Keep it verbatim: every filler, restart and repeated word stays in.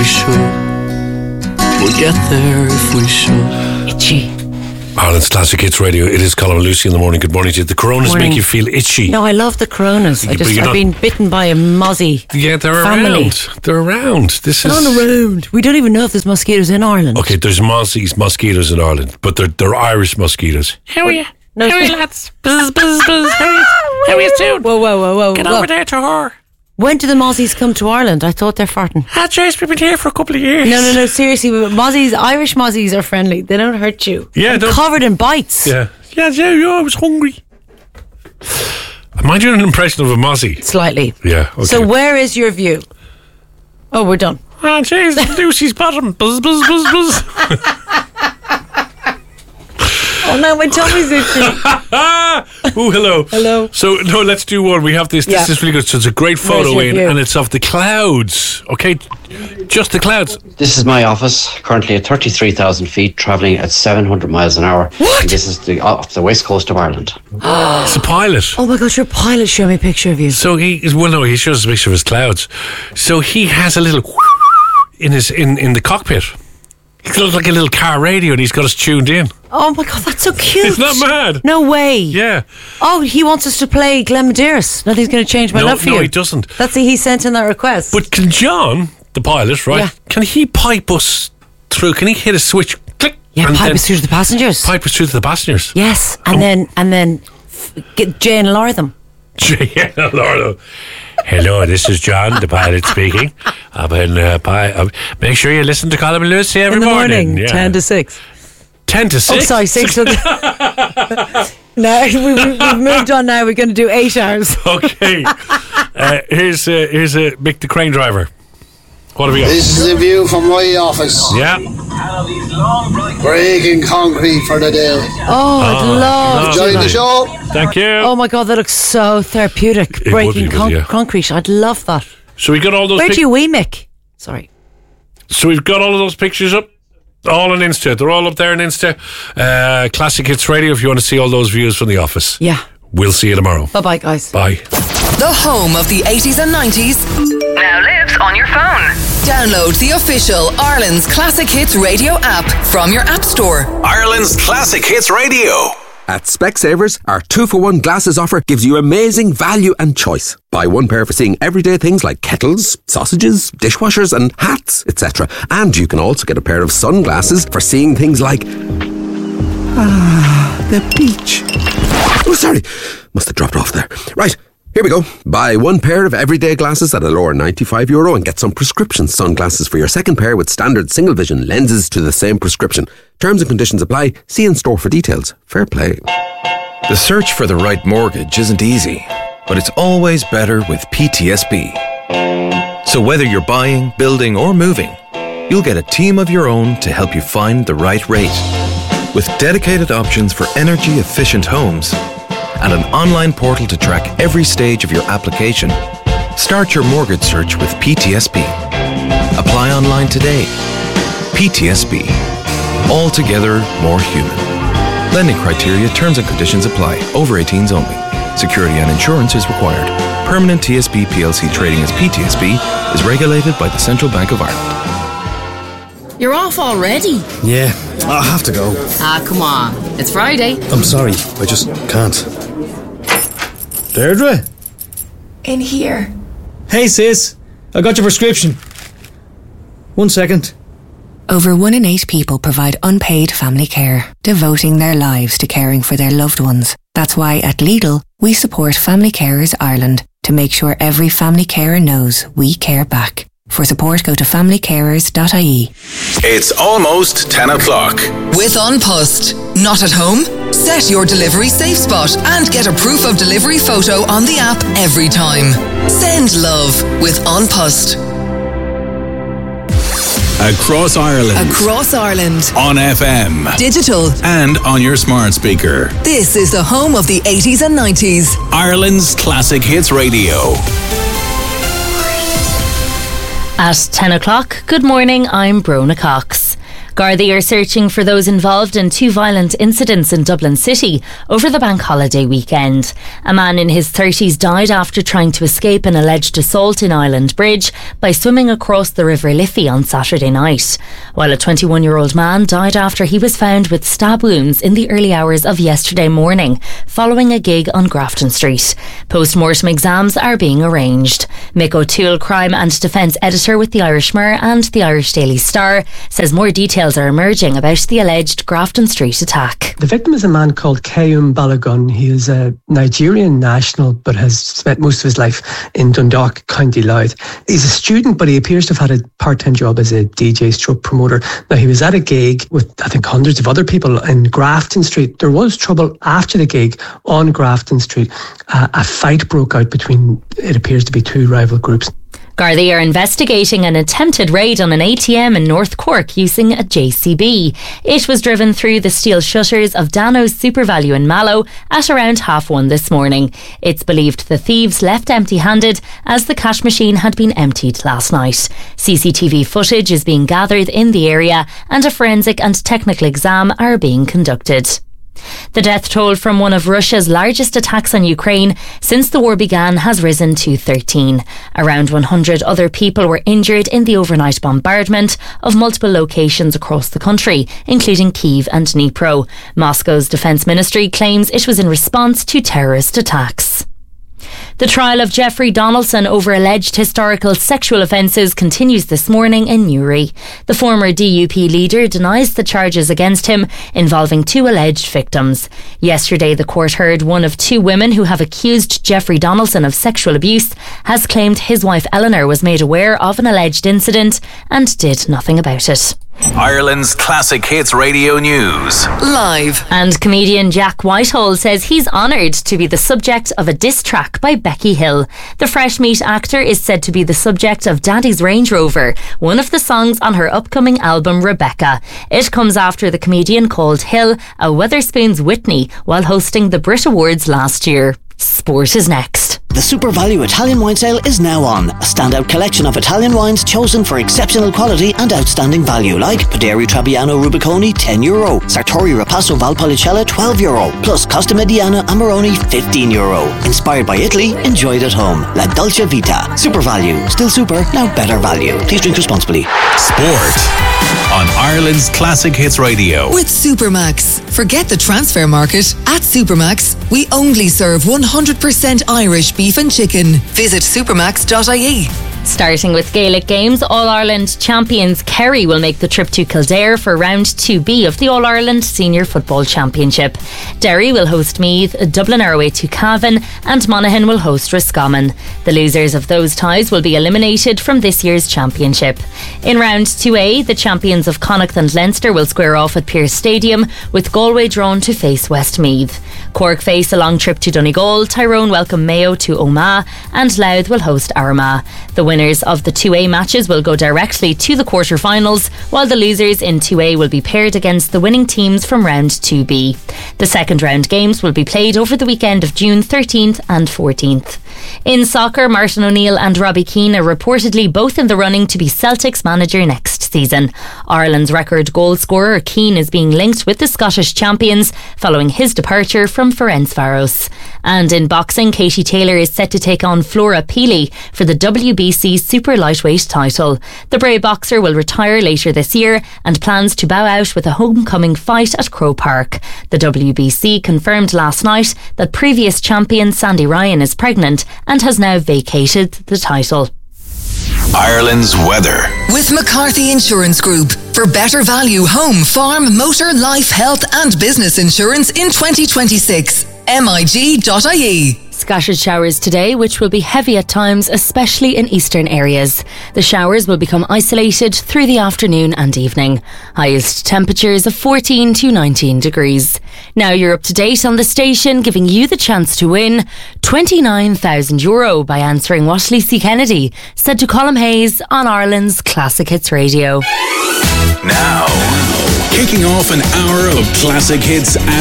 we should. We'll get there if we should. Itchy. Ireland's Classic Hits Radio. It is Colin and Lucy in the morning. Good morning to you. The coronas Morning. make you feel itchy. No, I love the coronas. I But just, you're I've not- been bitten by a mozzie. Yeah, they're family. around. They're around. This They're is on around. We don't even know if there's mosquitoes in Ireland. okay. There's mozzies, mosquitoes in Ireland, but they're they're Irish mosquitoes. How are you? No, How are you, lads? Buzz, buzz, buzz. How are you? How are you doing? Whoa, whoa, whoa, whoa. Get whoa. over there to her. When do the mozzies come to Ireland? I thought they're farting. Ah, Jace, we've been here for a couple of years. No, no, no, seriously. but Mozzies, Irish mozzies are friendly. They don't hurt you. Yeah, I'm don't- covered in bites. Yeah, yeah, yeah. yeah I was hungry. Am I doing an impression of a mozzie? Slightly. Yeah. Okay. So where is your view? Oh, we're done. Ah, Jace, Lucy's bottom. Buzz, buzz, buzz, buzz. Oh, no, my tummy's itching. Oh, hello. Hello. So, no, let's do one. We have this. This Yeah. is really good. So, it's a great Where's photo your in, view? and it's of the clouds. Okay, just the clouds. This is my office, currently at thirty-three thousand feet, travelling at seven hundred miles an hour. What? And this is the, off the west coast of Ireland. It's a pilot. Oh, my gosh, your pilot showed me a picture of you. So he is. Well, no, he shows us a picture of his clouds. So he has a little in his in in the cockpit. He looks like a little car radio, and he's got us tuned in. Oh, my God, that's so cute. Isn't that mad? No way. Yeah. Oh, he wants us to play Glenn Medeiros. Nothing's going to change my No, love for no, you. he doesn't. That's the, he sent in that request. But can John, the pilot, right? Yeah. Can he pipe us through? Can he hit a switch? Click. yeah, and pipe then us through to the passengers. Pipe us through to the passengers. Yes, and Oh. then and then f- get Jay and Laura them. Yeah, Lord. Hello, this is John, the pilot speaking. I've been, uh, pi- uh, make sure you listen to Colin and Lucy every In the morning. morning, Yeah. ten to six. ten to Oh, six. sorry, six. to the- no, we, we, we've moved on now. We're going to do eight hours. Okay. uh, here's uh, here's uh, Mick the crane driver. What have we got? This is the view from my office. Yeah. Breaking concrete for the day. Oh, I'd love to do Enjoy the that. show. Thank you. Oh my God, that looks so therapeutic. would Breaking be, con- yeah. concrete. I'd love that. So we got all those. Where pic- do you wee, Mick? Sorry. So we've got all of those pictures up. All on Insta. They're all up there on Insta. Uh, Classic Hits Radio. If you want to see all those views from the office. Yeah. We'll see you tomorrow. Bye bye, guys. Bye. The home of the eighties and nineties now lives on your phone. Download the official Ireland's Classic Hits Radio app from your app store. Ireland's Classic Hits Radio. At Specsavers, our two for one glasses offer gives you amazing value and choice. Buy one pair for seeing everyday things like kettles, sausages, dishwashers and hats, et cetera. And you can also get a pair of sunglasses for seeing things like... Ah, the beach. Oh, sorry. Must have dropped off there. Right, here we go. Buy one pair of everyday glasses at a lower ninety-five euro and get some prescription sunglasses for your second pair with standard single vision lenses to the same prescription. Terms and conditions apply. See in store for details. Fair play. The search for the right mortgage isn't easy, but it's always better with P T S B. So whether you're buying, building or moving, you'll get a team of your own to help you find the right rate. With dedicated options for energy efficient homes and an online portal to track every stage of your application, start your mortgage search with P T S B. Apply online today. P T S B. Altogether more human. Lending criteria, terms and conditions apply. Over eighteens only. Security and insurance is required. Permanent T S B P L C trading as P T S B is regulated by the Central Bank of Ireland. You're off already? Yeah, I have to go. Ah, come on. It's Friday. I'm sorry, I just can't. Deirdre? In here. Hey sis, I got your prescription. One second. Over one in eight people provide unpaid family care, devoting their lives to caring for their loved ones. That's why at Lidl, we support Family Carers Ireland to make sure every family carer knows we care back. For support, go to family carers dot I E. It's almost ten o'clock. With An Post. Not at home? Set your delivery safe spot and get a proof of delivery photo on the app every time. Send love with An Post. Across Ireland. Across Ireland. On F M. Digital. And on your smart speaker. This is the home of the eighties and nineties. Ireland's Classic Hits Radio. At ten o'clock, good morning, I'm Brona Cox. Gardaí are searching for those involved in two violent incidents in Dublin City over the bank holiday weekend. A man in his thirties died after trying to escape an alleged assault in Island Bridge by swimming across the River Liffey on Saturday night, while a twenty-one-year-old man died after he was found with stab wounds in the early hours of yesterday morning following a gig on Grafton Street. Post-mortem exams are being arranged. Mick O'Toole, crime and defence editor with the Irish Mirror and the Irish Daily Star, says more details are emerging about the alleged Grafton Street attack. The victim is a man called Kayum Balogun. He is a Nigerian national but has spent most of his life in Dundalk, County Louth. He's a student, but he appears to have had a part-time job as a D J stroke promoter. Now, he was at a gig with, I think, hundreds of other people in Grafton Street. There was trouble after the gig on Grafton Street. Uh, a fight broke out between, it appears to be, two rival groups. Gardaí are investigating an attempted raid on an A T M in North Cork using a J C B. It was driven through the steel shutters of Dano's SuperValu in Mallow at around half one this morning. It's believed the thieves left empty-handed as the cash machine had been emptied last night. C C T V footage is being gathered in the area and a forensic and technical exam are being conducted. The death toll from one of Russia's largest attacks on Ukraine since the war began has risen to thirteen. Around one hundred other people were injured in the overnight bombardment of multiple locations across the country, including Kyiv and Dnipro. Moscow's defence ministry claims it was in response to terrorist attacks. The trial of Jeffrey Donaldson over alleged historical sexual offences continues this morning in Newry. The former D U P leader denies the charges against him involving two alleged victims. Yesterday, the court heard one of two women who have accused Jeffrey Donaldson of sexual abuse has claimed his wife Eleanor was made aware of an alleged incident and did nothing about it. Ireland's Classic Hits Radio News. Live. And comedian Jack Whitehall says he's honoured to be the subject of a diss track by Becky Hill. The Fresh Meat actor is said to be the subject of Daddy's Range Rover, one of the songs on her upcoming album Rebecca. It comes after the comedian called Hill a Wetherspoons Whitney while hosting the Brit Awards last year. Sport is next. The SuperValu Italian Wine Sale is now on. A standout collection of Italian wines chosen for exceptional quality and outstanding value, like Paderi Trebbiano Rubiconi, ten euro, Sartori Rapasso Valpolicella, twelve euro, plus Costa Mediana Amarone, fifteen euro. Inspired by Italy, enjoyed at home. La Dolce Vita. SuperValu. Still super, now better value. Please drink responsibly. Sport on Ireland's Classic Hits Radio. With Supermax. Forget the transfer market. At Supermax, we only serve one hundred percent Irish beef and chicken. Visit supermax dot I E. Starting with Gaelic games, All-Ireland champions Kerry will make the trip to Kildare for round two B of the All-Ireland Senior Football Championship. Derry will host Meath, Dublin are away to Cavan and Monaghan will host Roscommon. The losers of those ties will be eliminated from this year's championship. In round two A, the champions of Connacht and Leinster will square off at Pearse Stadium, with Galway drawn to face Westmeath. Cork face a long trip to Donegal, Tyrone welcome Mayo to Omagh and Louth will host Armagh. The winners of the two A matches will go directly to the quarter-finals, while the losers in two A will be paired against the winning teams from round two B. The second round games will be played over the weekend of June thirteenth and fourteenth. In soccer, Martin O'Neill and Robbie Keane are reportedly both in the running to be Celtic's manager next season. Ireland's record goal scorer Keane is being linked with the Scottish champions following his departure from Ferencváros. And in boxing, Katie Taylor is set to take on Flora Peely for the W B C Super Lightweight title. The Bray boxer will retire later this year and plans to bow out with a homecoming fight at Croke Park. The W B C confirmed last night that previous champion Sandy Ryan is pregnant and has now vacated the title. Ireland's weather. With McCarthy Insurance Group. For better value home, farm, motor, life, health and business insurance in twenty twenty-six. M I G dot I E. Scattered showers today, which will be heavy at times, especially in eastern areas. The showers will become isolated through the afternoon and evening. Highest temperatures of fourteen to nineteen degrees. Now you're up to date on the station, giving you the chance to win twenty-nine thousand euro by answering what Lacey Kennedy said to Colm Hayes on Ireland's Classic Hits Radio. Now, kicking off an hour of classic hits and